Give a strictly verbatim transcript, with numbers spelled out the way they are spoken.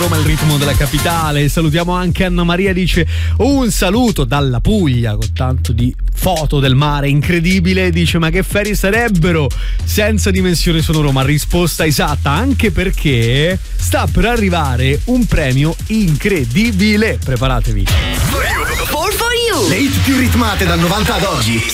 Roma, il ritmo della capitale. Salutiamo anche Anna Maria, dice un saluto dalla Puglia con tanto di foto del mare incredibile. Dice ma che ferie sarebbero senza dimensione sonoro? Ma risposta esatta, anche perché sta per arrivare un premio incredibile. Preparatevi. For you. Le hit più ritmate dal novanta ad oggi.